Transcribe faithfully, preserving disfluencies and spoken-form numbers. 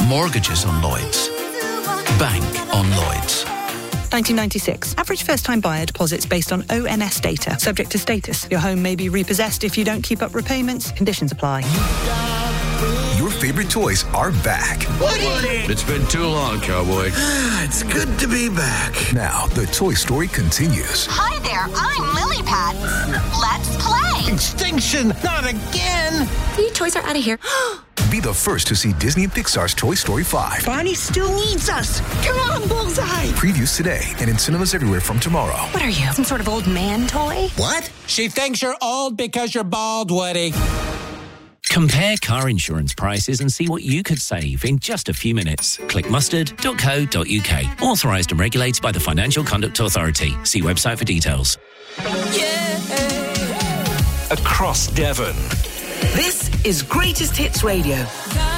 Mortgages on Lloyds. Bank on Lloyds. nineteen ninety-six. Average first-time buyer deposits based on O N S data. Subject to status. Your home may be repossessed if you don't keep up repayments. Conditions apply. Your favorite toys are back. Woody! It's been too long, cowboy. It's good to be back. Now, the Toy Story continues. Hi there, I'm Lily Pad. Let's play. Extinction, not again. The toys are out of here. Be the first to see Disney and Pixar's Toy Story five. Bonnie still needs us. Come on, Bullseye. Previews today and in cinemas everywhere from tomorrow. What are you, some sort of old man toy? What? She thinks you're old because you're bald, Woody. Compare car insurance prices and see what you could save in just a few minutes. Click mustard dot co dot uk. Authorised and regulated by the Financial Conduct Authority. See website for details. Yeah. Across Devon. This is Greatest Hits Radio.